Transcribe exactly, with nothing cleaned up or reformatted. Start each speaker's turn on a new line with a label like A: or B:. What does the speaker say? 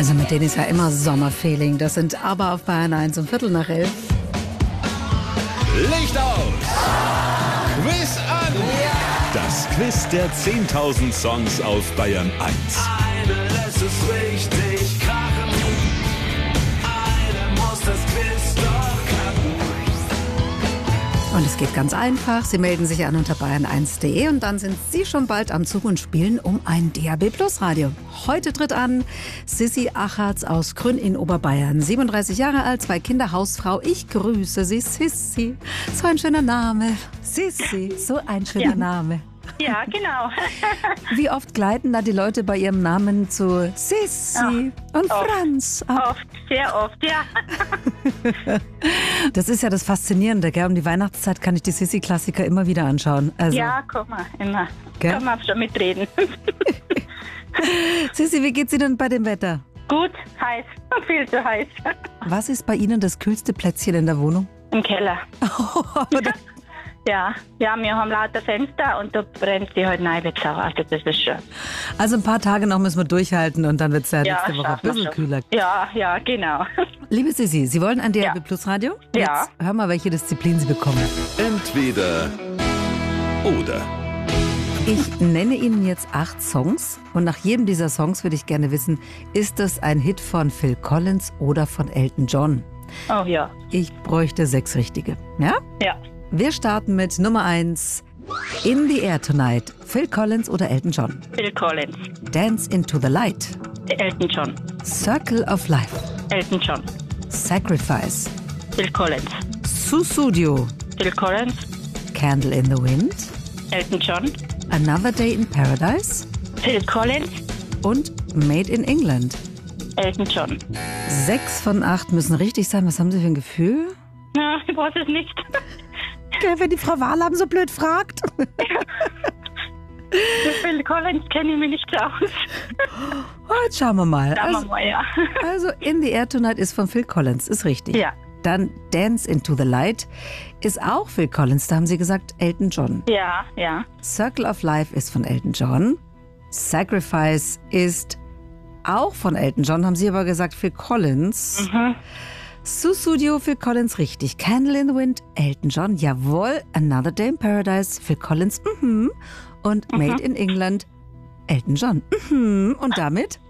A: Also mit denen ist ja immer Sommerfeeling. Das sind aber auf Bayern eins um Viertel nach elf.
B: Licht aus! Quiz an! Das Quiz der zehntausend Songs auf Bayern eins.
C: Eine lässt es richtig krachen. Eine muss das Quiz doch knacken.
A: Und es geht ganz einfach. Sie melden sich an unter bayern eins punkt de und dann sind Sie schon bald am Zug und spielen um ein D A B Plus Radio. Heute tritt an Sissi Achatz aus Grün in Oberbayern. siebenunddreißig Jahre alt, zwei Kinder, Hausfrau. Ich grüße Sie, Sissi. So ein schöner Name. Sissi, so ein schöner
D: Ja.
A: Name.
D: Ja, genau.
A: Wie oft gleiten da die Leute bei ihrem Namen zu Sissi und
D: oft.
A: Franz ab?
D: Oft, sehr oft, ja.
A: Das ist ja das Faszinierende, gell? Um die Weihnachtszeit kann ich die Sissi-Klassiker immer wieder anschauen. Also,
D: Ja, komm mal, immer.
A: Gell?
D: Komm mal schon mitreden.
A: Sissi, wie geht's Ihnen bei dem Wetter?
D: Gut, heiß, viel zu heiß.
A: Was ist bei Ihnen das kühlste Plätzchen in der Wohnung?
D: Im Keller.
A: Oder-
D: Ja, ja, wir haben lauter Fenster und da brennt die halt rein, jetzt auch. Also das ist schön.
A: Also ein paar Tage noch müssen wir durchhalten und dann wird es ja,
D: Ja,
A: nächste Woche ein
D: schaffen wir
A: bisschen
D: schon.
A: kühler.
D: Ja, ja, ja, genau.
A: Liebe Sissi, Sie wollen ein D A B
D: Ja.
A: Plus Radio?
D: Ja.
A: Jetzt hör mal, welche Disziplin Sie bekommen.
B: Entweder oder.
A: Ich nenne Ihnen jetzt acht Songs und nach jedem dieser Songs würde ich gerne wissen, ist das ein Hit von Phil Collins oder von Elton John?
D: Oh ja,
A: Ich bräuchte sechs richtige. Ja?
D: ja.
A: Wir starten mit Nummer eins. In the Air Tonight. Phil Collins oder Elton John?
D: Phil Collins,
A: Dance into the Light.
D: Elton John,
A: Circle of Life.
D: Elton John,
A: Sacrifice.
D: Phil Collins,
A: Sussudio.
D: Phil Collins,
A: Candle in the Wind.
D: Elton John,
A: Another Day in Paradise.
D: Phil Collins,
A: Und Made in England.
D: Elton John.
A: Sechs von acht müssen richtig sein. Was haben Sie für ein Gefühl?
D: Na, ich weiß es nicht.
A: Gell, wenn die Frau Wahlhaben so blöd fragt.
D: Für Phil Collins kenne ich mich nicht aus.
A: Oh, jetzt schauen wir mal.
D: Sagen wir
A: Also,
D: mal, ja.
A: also In the Air Tonight ist von Phil Collins, ist richtig.
D: Ja,
A: Dann Dance into the Light ist auch Phil Collins, da haben Sie gesagt Elton John.
D: ja, ja.
A: Circle of Life ist von Elton John. Sacrifice ist auch von Elton John, haben Sie aber gesagt Phil Collins.
D: Mhm.
A: Sussudio, Phil Collins, richtig. Candle in the Wind, Elton John, jawohl. Another Day in Paradise, Phil Collins, mhm. Und Made in England, Elton John, mhm. Und damit